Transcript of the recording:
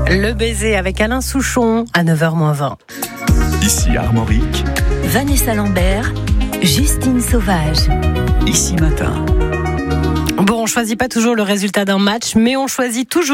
Le baiser avec Alain Souchon à 9h-20. Ici Armorique. Vanessa Lambert, Justine Sauvage. Ici Matin. Bon, on choisit pas toujours le résultat d'un match, mais on choisit toujours